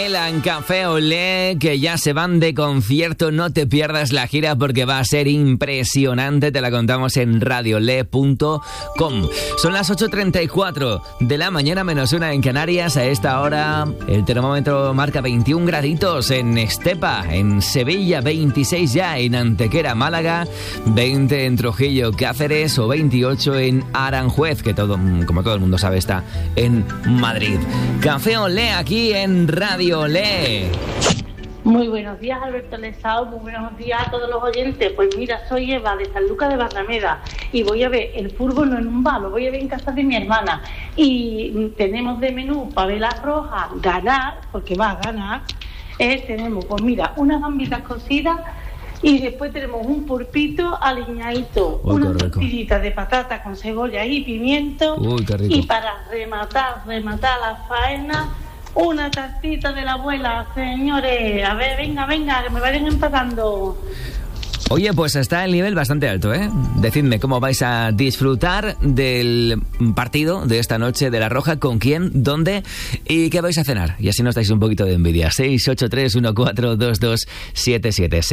En Café Olé, que ya se van de concierto, no te pierdas la gira porque va a ser impresionante, te la contamos en radiolé.com. Son las 8:34 de la mañana, -1 en Canarias. A esta hora el termómetro marca 21 graditos en Estepa, en Sevilla, 26 ya en Antequera, Málaga, 20 en Trujillo, Cáceres o 28 en Aranjuez, que como todo el mundo sabe está en Madrid. Café Olé aquí en Radio Olé. Muy buenos días, Alberto Lesao, muy buenos días a todos los oyentes. Pues mira, soy Eva de San Lucas de Barrameda y voy a ver el fútbol no en un bar, lo voy a ver en casa de mi hermana. Y tenemos de menú para ver la roja, ganar, porque va a ganar. Tenemos, pues mira, unas gambitas cocidas y después tenemos un pulpito aliñadito, unas tortillitas de patata con cebolla y pimiento. Uy, qué rico. Y para rematar la faena, una tacita de la abuela, señores. A ver, venga, que me vayan empatando. Oye, pues está el nivel bastante alto, ¿eh? Decidme cómo vais a disfrutar del partido de esta noche de La Roja, con quién, dónde y qué vais a cenar. Y así nos dais un poquito de envidia. 683-142277.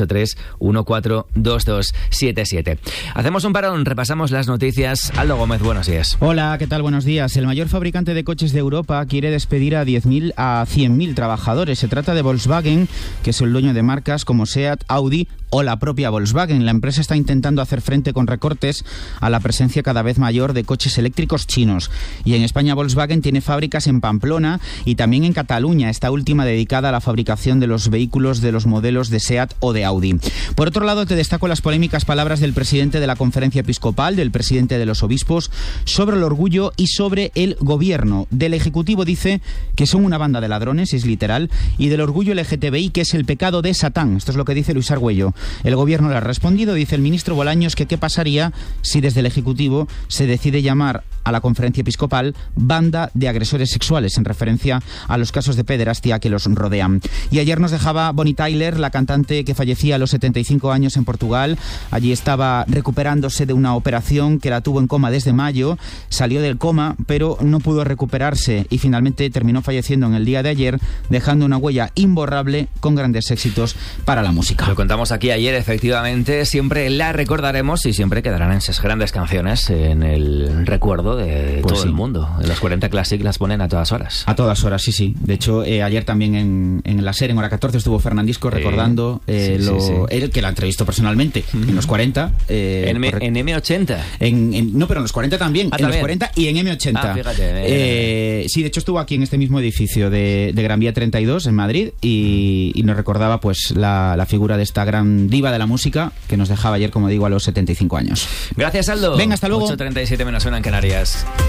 683-142277. Hacemos un parón, repasamos las noticias. Aldo Gómez, buenos días. Hola, ¿qué tal? Buenos días. El mayor fabricante de coches de Europa quiere despedir a 10.000 a 100.000 trabajadores. Se trata de Volkswagen, que es el dueño de marcas como Seat, Audi o la propia Volkswagen. La empresa está intentando hacer frente con recortes a la presencia cada vez mayor de coches eléctricos chinos. Y en España Volkswagen tiene fábricas en Pamplona y también en Cataluña, esta última dedicada a la fabricación de los vehículos de los modelos de Seat o de Audi. Por otro lado, te destaco las polémicas palabras del presidente de la Conferencia Episcopal, del presidente de los obispos, sobre el orgullo y sobre el gobierno. Del Ejecutivo dice que son una banda de ladrones, es literal, y del orgullo LGTBI, que es el pecado de Satán. Esto es lo que dice Luis Argüello. El gobierno le ha respondido, dice el ministro Bolaños, que qué pasaría si desde el Ejecutivo se decide llamar a la Conferencia Episcopal banda de agresores sexuales, en referencia a los casos de pederastia que los rodean. Y ayer nos dejaba Bonnie Tyler, la cantante que fallecía a los 75 años en Portugal. Allí estaba recuperándose de una operación que la tuvo en coma desde mayo. Salió del coma, pero no pudo recuperarse y finalmente terminó falleciendo en el día de ayer, dejando una huella imborrable con grandes éxitos para la música. Lo contamos aquí ayer, efectivamente. Siempre la recordaremos y siempre quedarán esas grandes canciones en el recuerdo de todo el mundo. En los 40 Classic las ponen a todas horas. A todas horas, sí. De hecho, ayer también en la SER, en hora 14, estuvo Fernandisco recordando él, que la entrevistó personalmente en los 40. En M80. No, pero en los 40 también. En los 40 y en M80. Fíjate. Sí, de hecho estuvo aquí en este mismo edificio de Gran Vía 32, en Madrid, y nos recordaba pues la figura de esta gran diva de la música que nos dejaba ayer, como digo, a los 75 años. Gracias, Aldo. Venga, hasta luego. 8:37 -1 en Canarias.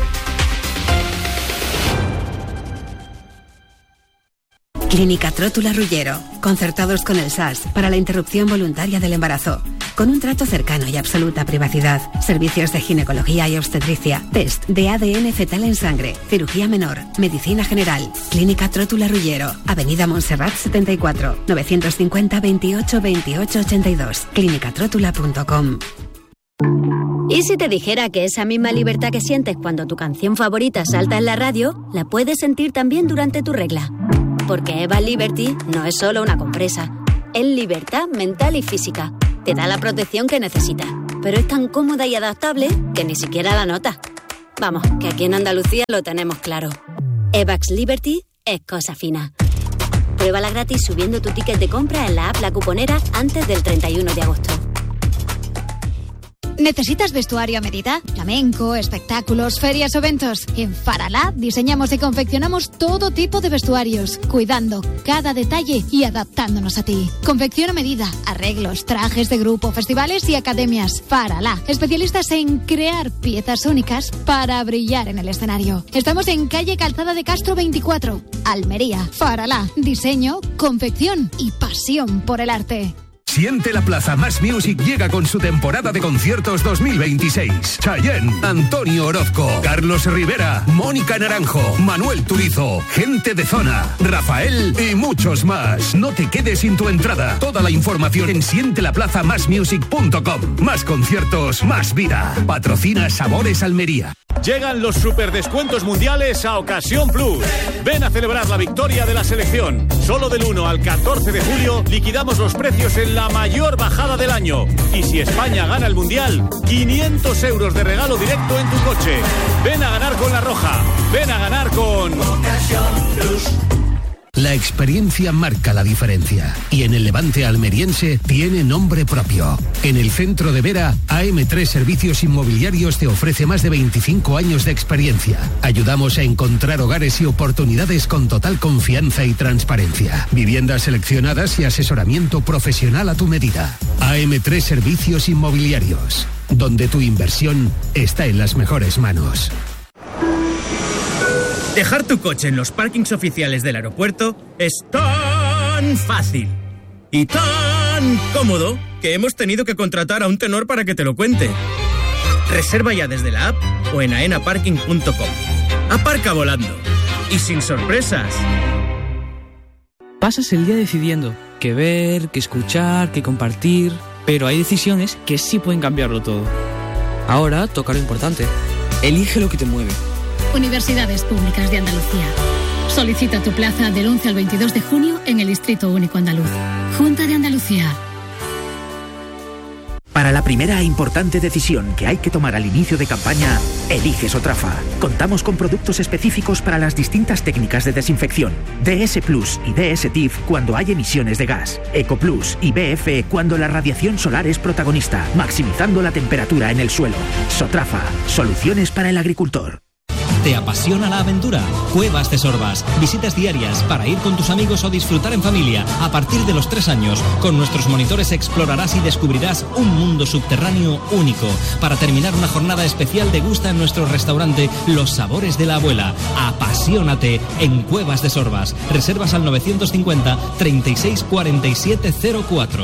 Clínica Trótula Ruggiero, concertados con el SAS para la interrupción voluntaria del embarazo, con un trato cercano y absoluta privacidad, servicios de ginecología y obstetricia, test de ADN fetal en sangre, cirugía menor, medicina general. Clínica Trótula Ruggiero, Avenida Montserrat 74, 950 28 28 82, clinicatrótula.com. ¿Y si te dijera que esa misma libertad que sientes cuando tu canción favorita salta en la radio, la puedes sentir también durante tu regla? Porque Eva Liberty no es solo una compresa, es libertad mental y física. Te da la protección que necesitas, pero es tan cómoda y adaptable que ni siquiera la notas. Vamos, que aquí en Andalucía lo tenemos claro. Evax Liberty es cosa fina. Pruébala gratis subiendo tu ticket de compra en la app La Cuponera antes del 31 de agosto. ¿Necesitas vestuario a medida? Flamenco, espectáculos, ferias o eventos. En Faralá diseñamos y confeccionamos todo tipo de vestuarios, cuidando cada detalle y adaptándonos a ti. Confección a medida, arreglos, trajes de grupo, festivales y academias. Faralá, especialistas en crear piezas únicas para brillar en el escenario. Estamos en calle Calzada de Castro 24, Almería. Faralá, diseño, confección y pasión por el arte. Siente la Plaza Más Music llega con su temporada de conciertos 2026. Chayanne, Antonio Orozco, Carlos Rivera, Mónica Naranjo, Manuel Turizo, Gente de Zona, Rafael y muchos más. No te quedes sin tu entrada. Toda la información en sientelaplazamasmusic.com. Más conciertos, más vida. Patrocina Sabores Almería. Llegan los superdescuentos mundiales a Ocasión Plus. Ven a celebrar la victoria de la selección. Solo del 1 al 14 de julio liquidamos los precios en la mayor bajada del año. Y si España gana el mundial, 500 euros de regalo directo en tu coche. Ven a ganar con La Roja. Ven a ganar con Ocasión Plus. La experiencia marca la diferencia y en el Levante almeriense tiene nombre propio. En el centro de Vera, AM3 Servicios Inmobiliarios te ofrece más de 25 años de experiencia. Ayudamos a encontrar hogares y oportunidades con total confianza y transparencia. Viviendas seleccionadas y asesoramiento profesional a tu medida. AM3 Servicios Inmobiliarios, donde tu inversión está en las mejores manos. Dejar tu coche en los parkings oficiales del aeropuerto es tan fácil y tan cómodo que hemos tenido que contratar a un tenor para que te lo cuente. Reserva ya desde la app o en aenaparking.com. Aparca volando y sin sorpresas. Pasas el día decidiendo qué ver, qué escuchar, qué compartir, pero hay decisiones que sí pueden cambiarlo todo. Ahora toca lo importante. Elige lo que te mueve. Universidades Públicas de Andalucía. Solicita tu plaza del 11 al 22 de junio en el Distrito Único Andaluz. Junta de Andalucía. Para la primera e importante decisión que hay que tomar al inicio de campaña, elige Sotrafa. Contamos con productos específicos para las distintas técnicas de desinfección. DS Plus y DS TIF cuando hay emisiones de gas. Eco Plus y BF cuando la radiación solar es protagonista, maximizando la temperatura en el suelo. Sotrafa, soluciones para el agricultor. ¿Te apasiona la aventura? Cuevas de Sorbas. Visitas diarias para ir con tus amigos o disfrutar en familia. A partir de los 3 años, con nuestros monitores explorarás y descubrirás un mundo subterráneo único. Para terminar una jornada especial, degusta en nuestro restaurante Los Sabores de la Abuela. Apasionate en Cuevas de Sorbas. Reservas al 950 36 47 04.